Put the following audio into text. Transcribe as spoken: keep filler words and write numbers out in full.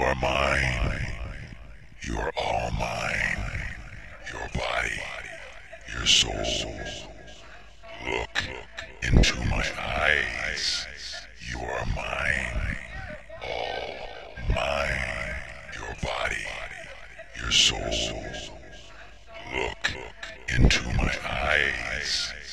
are mine. You are all mine. Your body, your soul. Look into my eyes. You are mine. All mine. Your body, your soul. Look into my eyes.